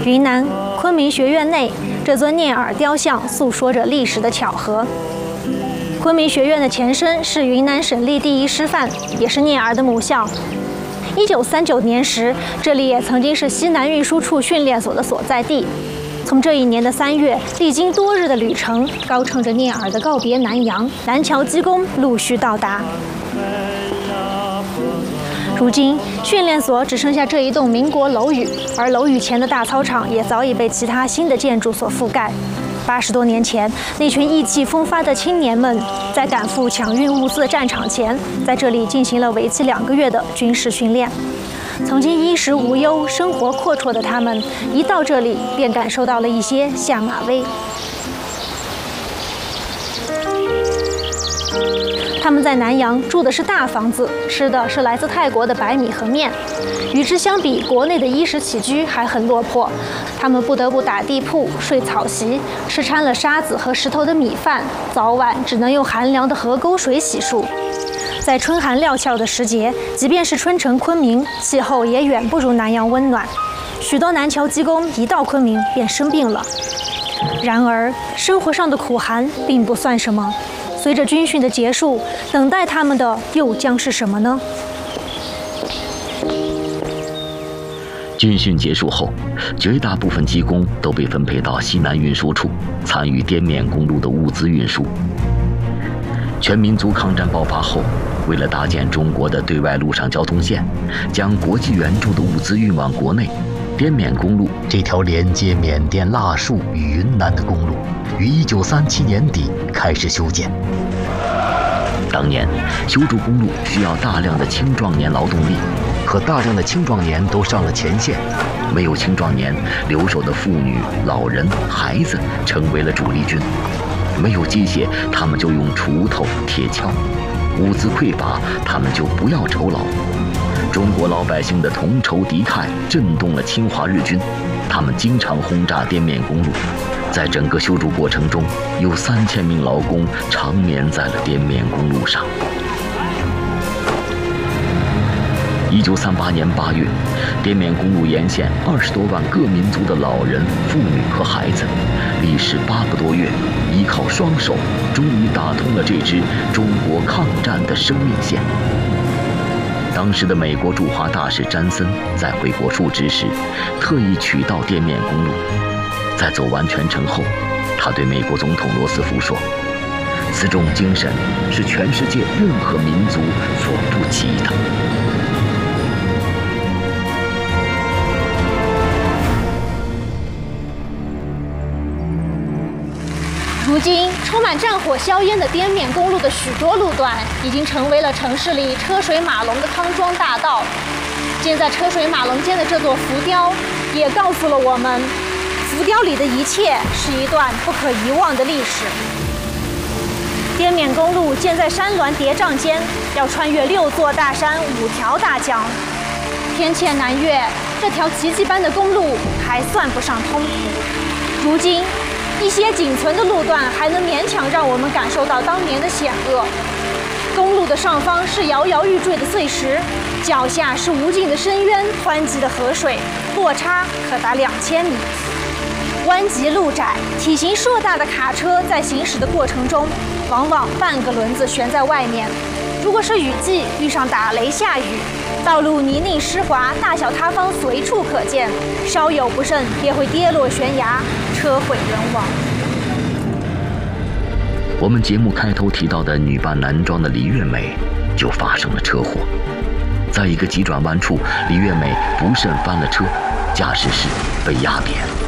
云南昆明学院内，这尊聂耳雕像诉说着历史的巧合。昆明学院的前身是云南省立第一师范，也是聂耳的母校。1939年时，这里也曾经是西南运输处训练所的所在地。从这一年的3月，历经多日的旅程，高乘着聂耳的告别南洋，南侨机工陆续到达。如今，训练所只剩下这一栋民国楼宇，而楼宇前的大操场也早已被其他新的建筑所覆盖。80多年前，那群意气风发的青年们，在赶赴抢运物资的战场前，在这里进行了为期2个月的军事训练。曾经衣食无忧、生活阔绰的他们，一到这里便感受到了一些下马威。他们在南洋住的是大房子，吃的是来自泰国的白米和面。与之相比，国内的衣食起居还很落魄。他们不得不打地铺、睡草席，吃掺了沙子和石头的米饭，早晚只能用寒凉的河沟水洗漱。在春寒料峭的时节，即便是春城昆明，气候也远不如南洋温暖。许多南侨机工一到昆明便生病了。然而，生活上的苦寒并不算什么。随着军训的结束，等待他们的又将是什么呢？ 军训结束后，绝大部分机工都被分配到西南运输处，参与滇缅公路的物资运输。全民族抗战爆发后，为了搭建中国的对外陆上交通线，将国际援助的物资运往国内，滇缅公路这条连接缅甸腊戍与云南的公路，于1937年底开始修建。当年修筑公路需要大量的青壮年劳动力，可大量的青壮年都上了前线，没有青壮年，留守的妇女、老人、孩子成为了主力军。没有机械，他们就用锄头、铁锹；物资匮乏，他们就不要酬劳。中国老百姓的同仇敌忾震动了侵华日军，他们经常轰炸滇缅公路。在整个修筑过程中，有3000名劳工长眠在了滇缅公路上。1938年8月，滇缅公路沿线20多万各民族的老人、妇女和孩子，历时8个多月，依靠双手，终于打通了这支中国抗战的生命线。当时的美国驻华大使詹森在回国述职时，特意取道滇缅公路。在走完全程后，他对美国总统罗斯福说：“此种精神是全世界任何民族所不及的。” 如今，充满战火硝烟的滇缅公路的许多路段，已经成为了城市里车水马龙的康庄大道。建在车水马龙间的这座浮雕，也告诉了我们，浮雕里的一切是一段不可遗忘的历史。滇缅公路建在山峦叠嶂间，要穿越6座大山、5条大江。天堑难越，这条奇迹般的公路还算不上通途。如今，一些仅存的路段还能勉强让我们感受到当年的险恶。公路的上方是摇摇欲坠的碎石，脚下是无尽的深渊、湍急的河水，落差可达2000米。弯急路窄，体型硕大的卡车在行驶的过程中，往往半个轮子悬在外面。如果是雨季，遇上打雷下雨，道路泥泞湿滑，大小塌方随处可见，稍有不慎便会跌落悬崖，车毁人亡。 我们节目开头提到的女扮男装的李月美，就发生了车祸。在一个急转弯处，李月美不慎翻了车，驾驶室被压扁。